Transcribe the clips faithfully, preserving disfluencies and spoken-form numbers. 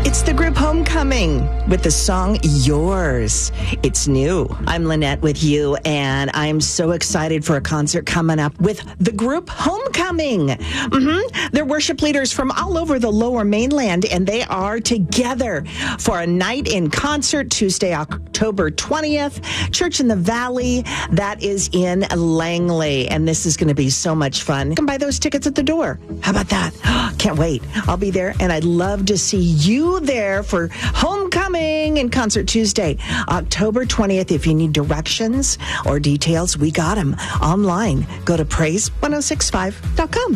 It's the group Homecoming with the song Yours. It's new. I'm Lynette with you, and I'm so excited for a concert coming up with the group Homecoming. Mm-hmm. They're worship leaders from all over the Lower Mainland, and they are together for a night in concert Tuesday, October twentieth. Church in the Valley, that is in Langley, and this is going to be so much fun. You can buy those tickets at the door. How about that? Can't wait. I'll be there, and I'd love to see you there for Homecoming in Concert Tuesday, October twentieth. If you need directions or details, we got them online. Go to praise ten sixty-five dot com.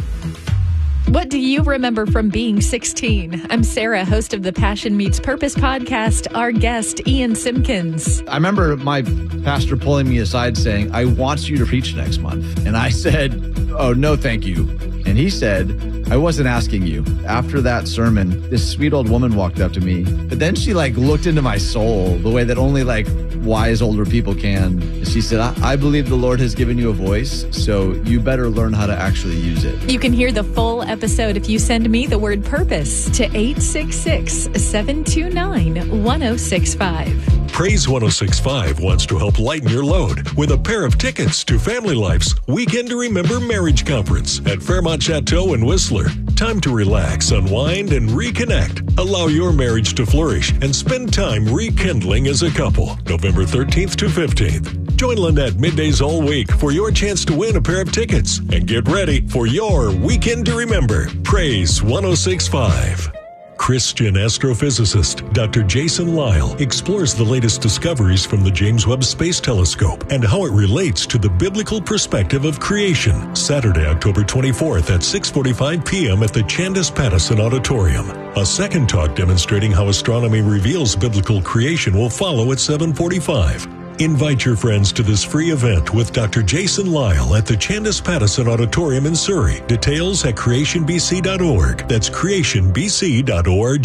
What do you remember from being sixteen? I'm Sarah, host of the Passion Meets Purpose podcast. Our guest, Ian Simpkins. I remember my pastor pulling me aside saying, I want you to preach next month. And I said, oh, no, thank you. And he said, I wasn't asking you. After that sermon, this sweet old woman walked up to me, but then she like looked into my soul the way that only like wise older people can. She said, I, I believe the Lord has given you a voice, so you better learn how to actually use it. You can hear the full episode if you send me the word purpose to eight six six, seven two nine, one oh six five. Praise ten sixty-five wants to help lighten your load with a pair of tickets to Family Life's Weekend to Remember Marriage Conference at Fairmont Chateau in Whistler. Time to relax, unwind, and reconnect. Allow your marriage to flourish and spend time rekindling as a couple. November thirteenth to fifteenth. Join Lynette middays all week for your chance to win a pair of tickets. And get ready for your Weekend to Remember. Praise ten sixty-five. Christian astrophysicist Doctor Jason Lisle explores the latest discoveries from the James Webb Space Telescope and how it relates to the biblical perspective of creation. Saturday, October twenty-fourth at six forty-five p.m. at the Chandace Pattison Auditorium. A second talk demonstrating how astronomy reveals biblical creation will follow at seven forty-five. Invite your friends to this free event with Doctor Jason Lisle at the Chandace Pattison Auditorium in Surrey. Details at creation b c dot org. That's creation b c dot org.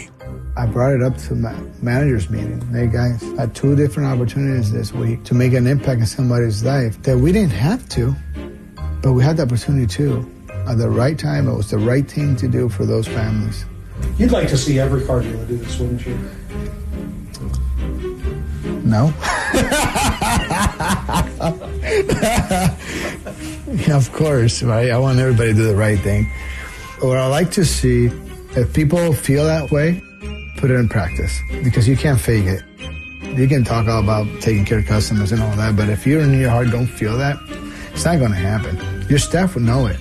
I brought it up to my manager's meeting. Hey guys, I had two different opportunities this week to make an impact in somebody's life that we didn't have to, but we had the opportunity to. At the right time, it was the right thing to do for those families. You'd like to see every car dealer do this, wouldn't you? No. Yeah, of course, right? I want everybody to do the right thing. What I like to see, if people feel that way, put it in practice, because you can't fake it. You can talk all about taking care of customers and all that, but if you in your heart don't feel that, it's not going to happen. Your staff would know it.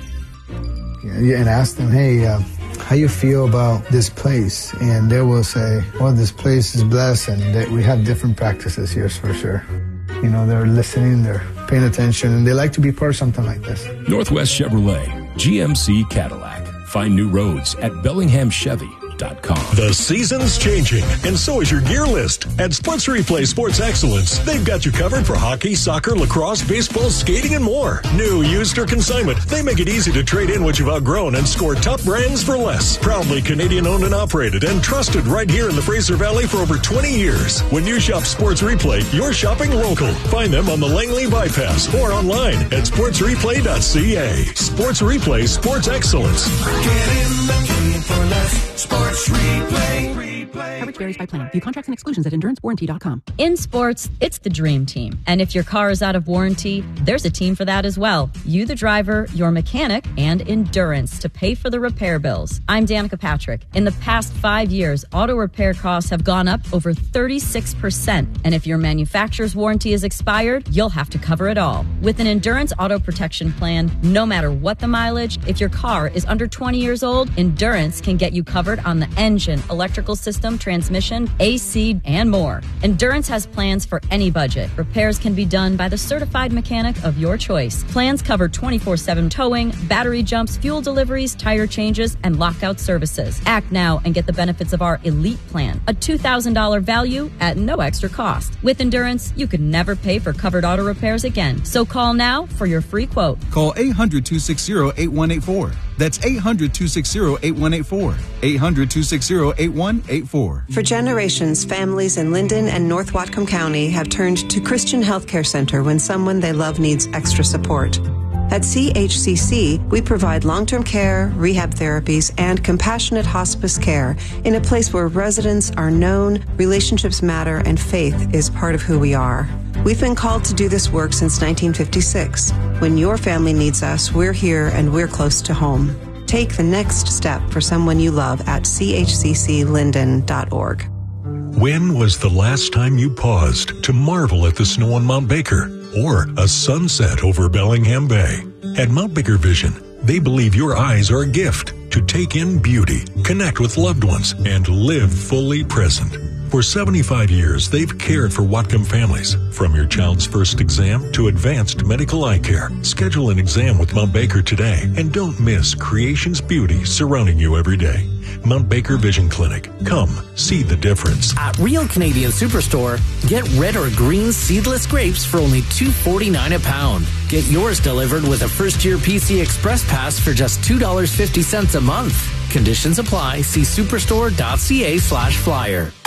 And ask them, hey, uh, how you feel about this place? And they will say, well, this place is blessed, and they, we have different practices here for sure. You know, they're listening, they're paying attention, and they like to be part of something like this. Northwest Chevrolet, G M C Cadillac. Find new roads at bellingham chevy dot com. The season's changing, and so is your gear list. At Sports Replay Sports Excellence, they've got you covered for hockey, soccer, lacrosse, baseball, skating, and more. New, used, or consignment, they make it easy to trade in what you've outgrown and score top brands for less. Proudly Canadian-owned and operated and trusted right here in the Fraser Valley for over twenty years. When you shop Sports Replay, you're shopping local. Find them on the Langley Bypass or online at sports replay dot c a. Sports Replay Sports Excellence. Get in the game for less. Sports Replay. Coverage varies by plan. View contracts and exclusions at endurance warranty dot com. In sports, it's the dream team. And if your car is out of warranty, there's a team for that as well. You, the driver, your mechanic, and Endurance to pay for the repair bills. I'm Danica Patrick. In the past five years, auto repair costs have gone up over thirty-six percent. And if your manufacturer's warranty is expired, you'll have to cover it all. With an Endurance auto protection plan, no matter what the mileage, if your car is under twenty years old, Endurance can get you covered on the engine, electrical system, transmission, A C, and more. Endurance has plans for any budget. Repairs can be done by the certified mechanic of your choice. Plans cover twenty-four seven towing, battery jumps, fuel deliveries, tire changes, and lockout services. Act now and get the benefits of our Elite Plan, a two thousand dollars value at no extra cost. With Endurance, you could never pay for covered auto repairs again. So call now for your free quote. Call eight hundred, two six zero, eight one eight four. That's eight hundred, two six zero, eight one eight four. eight hundred, two six zero, eight one eight four. For generations, families in Linden and North Whatcom County have turned to Christian Healthcare Center when someone they love needs extra support. At C H C C, we provide long-term care, rehab therapies, and compassionate hospice care in a place where residents are known, relationships matter, and faith is part of who we are. We've been called to do this work since nineteen fifty-six. When your family needs us, we're here and we're close to home. Take the next step for someone you love at c h c c linden dot org. When was the last time you paused to marvel at the snow on Mount Baker or a sunset over Bellingham Bay? At Mount Baker Vision, they believe your eyes are a gift to take in beauty, connect with loved ones, and live fully present. For seventy-five years, they've cared for Whatcom families. From your child's first exam to advanced medical eye care, schedule an exam with Mount Baker today and don't miss creation's beauty surrounding you every day. Mount Baker Vision Clinic. Come see the difference. At Real Canadian Superstore, get red or green seedless grapes for only two dollars and forty-nine cents a pound. Get yours delivered with a first-year P C Express Pass for just two dollars and fifty cents a month. Conditions apply. See superstore dot c a slash flyer.